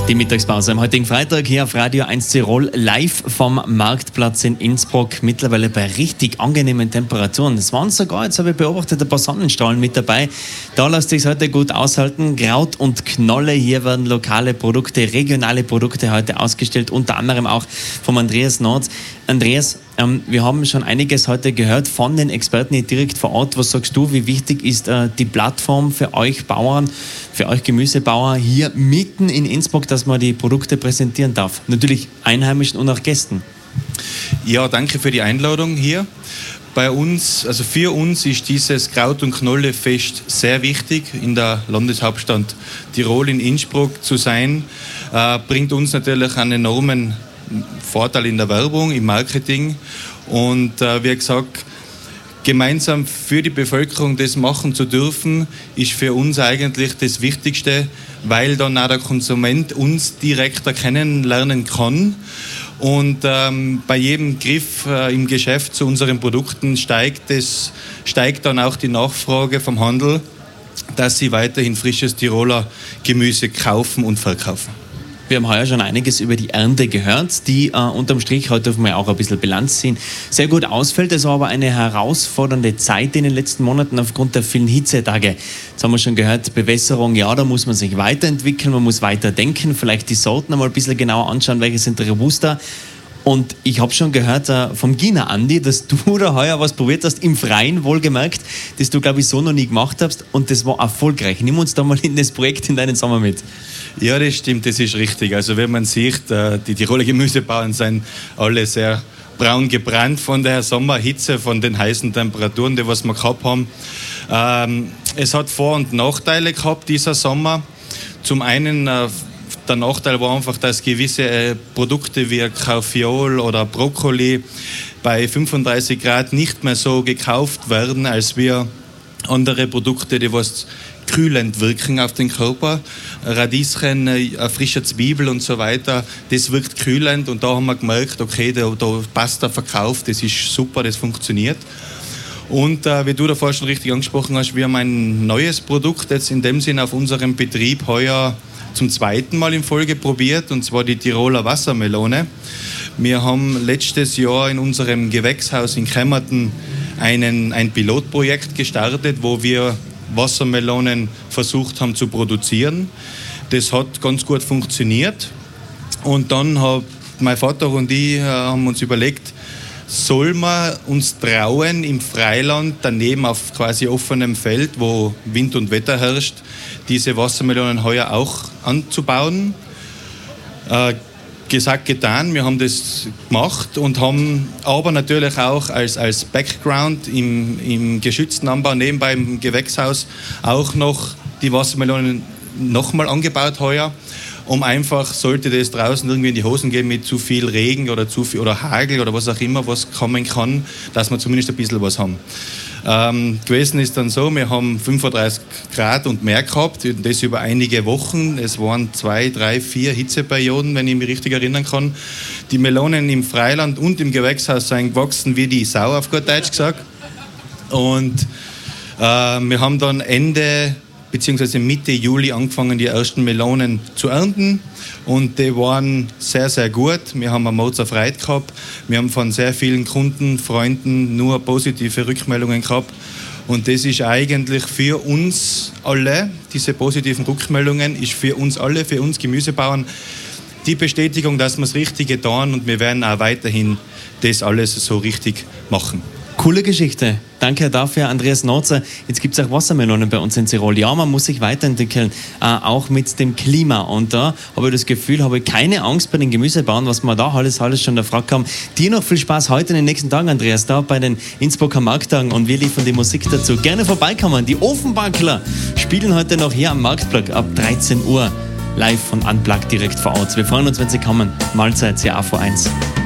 Die Mittagspause am heutigen Freitag hier auf Radio 1 Tirol live vom Marktplatz in Innsbruck. Mittlerweile bei richtig angenehmen Temperaturen. Es waren sogar, jetzt habe ich beobachtet, ein paar Sonnenstrahlen mit dabei. Da lässt sich heute gut aushalten. Kraut und Knolle, hier werden lokale Produkte, regionale Produkte heute ausgestellt, unter anderem auch vom Andreas Nord. Andreas, wir haben schon einiges heute gehört von den Experten hier direkt vor Ort. Was sagst du, wie wichtig ist die Plattform für euch Bauern, für euch Gemüsebauer hier mitten in Innsbruck, dass man die Produkte präsentieren darf? Natürlich Einheimischen und auch Gästen. Ja, danke für die Einladung hier. Bei uns, also für uns ist dieses Kraut- und Knolle-Fest sehr wichtig, in der Landeshauptstadt Tirol in Innsbruck zu sein. Bringt uns natürlich einen enormen Vorteil in der Werbung, im Marketing und wie gesagt, gemeinsam für die Bevölkerung das machen zu dürfen, ist für uns eigentlich das Wichtigste, weil dann auch der Konsument uns direkter kennenlernen kann und bei jedem Griff im Geschäft zu unseren Produkten steigt dann auch die Nachfrage vom Handel, dass sie weiterhin frisches Tiroler Gemüse kaufen und verkaufen. Wir haben heuer schon einiges über die Ernte gehört, die unterm Strich, heute dürfen wir auch ein bisschen Bilanz ziehen, sehr gut ausfällt. Es war aber eine herausfordernde Zeit in den letzten Monaten aufgrund der vielen Hitzetage. Jetzt haben wir schon gehört, Bewässerung, ja, da muss man sich weiterentwickeln, man muss weiterdenken, vielleicht die Sorten einmal ein bisschen genauer anschauen, welche sind robuster. Und ich habe schon gehört vom Gina Andi, dass du da heuer was probiert hast, im Freien wohlgemerkt, das du, glaube ich, so noch nie gemacht hast und das war erfolgreich. Nimm uns da mal in das Projekt in deinen Sommer mit. Ja, das stimmt, das ist richtig. Also wenn man sieht, die Tiroler Gemüsebauern sind alle sehr braun gebrannt von der Sommerhitze, von den heißen Temperaturen, die was wir gehabt haben. Es hat Vor- und Nachteile gehabt, dieser Sommer. Zum einen, der Nachteil war einfach, dass gewisse Produkte wie Kaufeol oder Brokkoli bei 35 Grad nicht mehr so gekauft werden, als wir andere Produkte, die was kühlend wirken auf den Körper. Radieschen, frische Zwiebel und so weiter, das wirkt kühlend und da haben wir gemerkt, okay, da passt der Verkauf, das ist super, das funktioniert. Und wie du davor schon richtig angesprochen hast, wir haben ein neues Produkt jetzt in dem Sinn auf unserem Betrieb heuer zum zweiten Mal in Folge probiert, und zwar die Tiroler Wassermelone. Wir haben letztes Jahr in unserem Gewächshaus in Kemmerten ein Pilotprojekt gestartet, wo wir Wassermelonen versucht haben zu produzieren. Das hat ganz gut funktioniert. Und dann haben mein Vater und ich haben uns überlegt, soll man uns trauen, im Freiland, daneben auf quasi offenem Feld, wo Wind und Wetter herrscht, diese Wassermelonen heuer auch anzubauen. Gesagt, getan, wir haben das gemacht und haben aber natürlich auch als Background im geschützten Anbau nebenbei im Gewächshaus auch noch die Wassermelonen nochmal angebaut heuer, um einfach, sollte das draußen irgendwie in die Hosen gehen mit zu viel Regen oder zu viel oder Hagel oder was auch immer, was kommen kann, dass wir zumindest ein bisschen was haben. Gewesen ist dann so, wir haben 35 Grad und mehr gehabt, und das über einige Wochen. Es waren 2, 3, 4 Hitzeperioden, wenn ich mich richtig erinnern kann. Die Melonen im Freiland und im Gewächshaus sind gewachsen wie die Sau, auf gut Deutsch gesagt. Und wir haben dann Ende bzw. Mitte Juli angefangen, die ersten Melonen zu ernten. Und die waren sehr, sehr gut. Wir haben eine Mozartfreude gehabt. Wir haben von sehr vielen Kunden, Freunden nur positive Rückmeldungen gehabt. Und das ist eigentlich für uns alle, diese positiven Rückmeldungen, ist für uns alle, für uns Gemüsebauern, die Bestätigung, dass wir das Richtige tun, und wir werden auch weiterhin das alles so richtig machen. Coole Geschichte. Danke dafür, Andreas Notzer. Jetzt gibt es auch Wassermelonen bei uns in Tirol. Ja, man muss sich weiterentwickeln, auch mit dem Klima. Und da habe ich das Gefühl, habe ich keine Angst bei den Gemüsebauern, was wir da alles schon erfragt haben. Dir noch viel Spaß heute in den nächsten Tagen, Andreas, da bei den Innsbrucker Markttagen, und wir liefern die Musik dazu. Gerne vorbeikommen. Die Ofenbackler spielen heute noch hier am Marktplatz ab 13 Uhr live von Unplugged direkt vor Ort. Wir freuen uns, wenn Sie kommen. Mahlzeit, CA vor 1.